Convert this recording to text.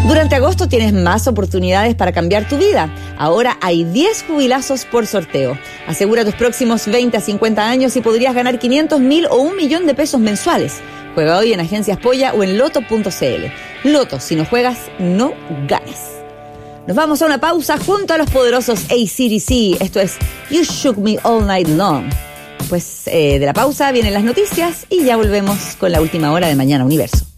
Durante agosto tienes más oportunidades para cambiar tu vida. Ahora hay 10 jubilazos por sorteo. Asegura tus próximos 20 a 50 años y podrías ganar 500.000 o 1 millón de pesos mensuales. Juega hoy en Agencias Polla o en Loto.cl. Loto, si no juegas, no ganas. Nos vamos a una pausa junto a los poderosos AC/DC. Esto es You Shook Me All Night Long. Pues de la pausa vienen las noticias y ya volvemos con la última hora de Mañana Universo.